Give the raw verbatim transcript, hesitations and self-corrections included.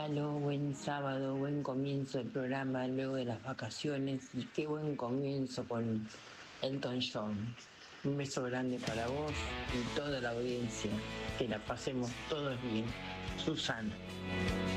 Lalo, buen sábado, buen comienzo del programa luego de las vacaciones y qué buen comienzo con Elton John. Un beso grande para vos y toda la audiencia. Que la pasemos todos bien. Susana.